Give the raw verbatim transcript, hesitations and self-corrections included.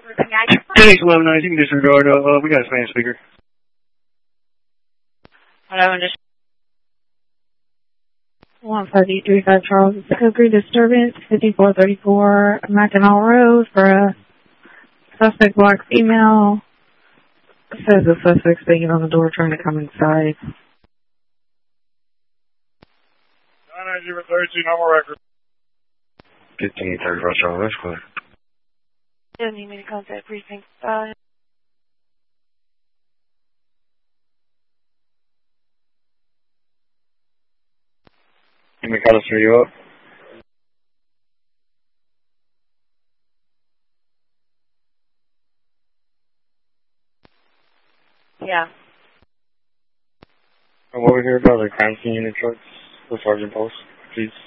Thanks, eleven nine. You can disregard. Uh, uh, we got a Spanish speaker. Hello, just one five eight three five Charles. It's a Cokery disturbance, fifty-four thirty-four Mackinac Road for a suspect black female. It says the suspect's banging on the door trying to come inside. nine nine zero thirty-two, normal record. fifteen thirty-four Charles, that's clear. You don't need me to contact precinct five. You may call us for you up. Yeah. And what we hear about the crime scene unit trucks, the Sergeant Post, please.